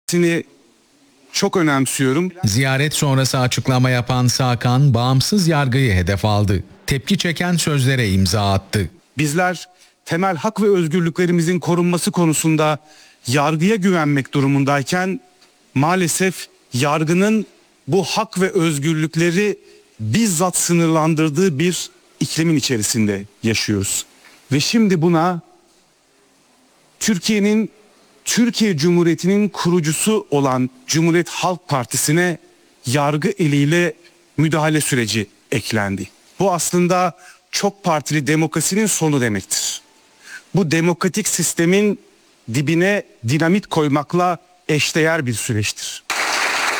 Seni çok önemsiyorum. Ziyaret sonrası açıklama yapan Sakan, bağımsız yargıyı hedef aldı. Tepki çeken sözlere imza attı. Bizler temel hak ve özgürlüklerimizin korunması konusunda yargıya güvenmek durumundayken maalesef yargının bu hak ve özgürlükleri bizzat sınırlandırdığı bir iklimin içerisinde yaşıyoruz. Ve şimdi buna Türkiye Cumhuriyeti'nin kurucusu olan Cumhuriyet Halk Partisi'ne yargı eliyle müdahale süreci eklendi. Bu aslında çok partili demokrasinin sonu demektir. Bu demokratik sistemin dibine dinamit koymakla eşdeğer bir süreçtir.